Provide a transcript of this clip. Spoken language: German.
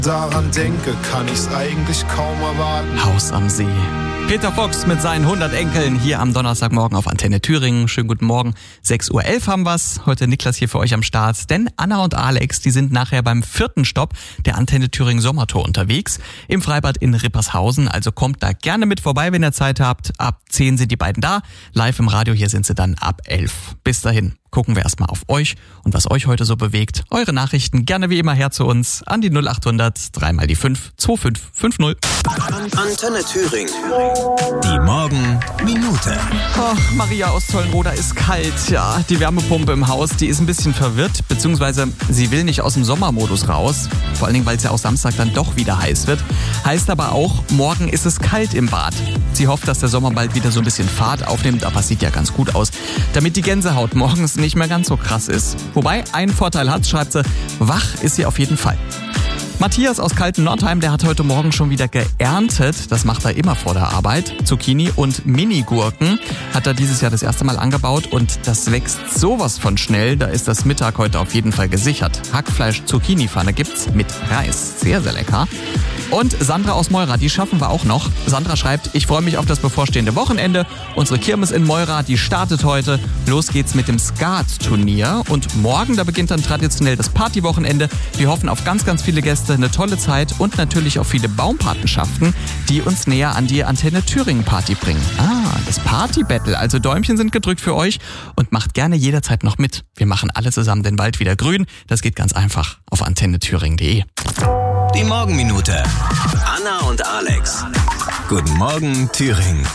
daran denke, kann ich's eigentlich kaum erwarten. Haus am See. Peter Fox mit seinen 100 Enkeln hier am Donnerstagmorgen auf Antenne Thüringen. Schönen guten Morgen. 6.11 Uhr haben wir's. Heute Niklas hier für euch am Start. Denn Anna und Alex, die sind nachher beim 4. Stopp der Antenne Thüringen Sommertour unterwegs. Im Freibad in Rippershausen. Also kommt da gerne mit vorbei, wenn ihr Zeit habt. Ab 10 sind die beiden da. Live im Radio, hier sind sie dann ab 11. Bis dahin gucken wir erstmal auf euch und was euch heute so bewegt. Eure Nachrichten gerne wie immer her zu uns an die 0800 3 mal die 5 2550. Antenne Thüringen. Die Morgenminute. Oh, Maria aus Zollenroda ist kalt. Ja, die Wärmepumpe im Haus, die ist ein bisschen verwirrt, beziehungsweise sie will nicht aus dem Sommermodus raus. Vor allen Dingen, weil es ja auch Samstag dann doch wieder heiß wird. Heißt aber auch, morgen ist es kalt im Bad. Sie hofft, dass der Sommer bald wieder so ein bisschen Fahrt aufnimmt, aber es sieht ja ganz gut aus. Damit die Gänsehaut morgens nicht mehr ganz so krass ist. Wobei, einen Vorteil hat, schreibt sie, wach ist sie auf jeden Fall. Matthias aus Kalten-Nordheim, der hat heute Morgen schon wieder geerntet. Das macht er immer vor der Arbeit. Zucchini und Mini-Gurken hat er dieses Jahr das erste Mal angebaut und das wächst sowas von schnell. Da ist das Mittag heute auf jeden Fall gesichert. Hackfleisch-Zucchini-Pfanne gibt's mit Reis. Sehr, sehr lecker. Und Sandra aus Meura, die schaffen wir auch noch. Sandra schreibt, ich freue mich auf das bevorstehende Wochenende. Unsere Kirmes in Meura, die startet heute. Los geht's mit dem Skat-Turnier. Und morgen, da beginnt dann traditionell das Partywochenende. Wir hoffen auf ganz, ganz viele Gäste, eine tolle Zeit und natürlich auf viele Baumpatenschaften, die uns näher an die Antenne Thüringen Party bringen. Das Party-Battle. Also Däumchen sind gedrückt für euch und macht gerne jederzeit noch mit. Wir machen alle zusammen den Wald wieder grün. Das geht ganz einfach auf antennethüringen.de. Die Morgenminute. Anna und Alex. Guten Morgen, Thüringen.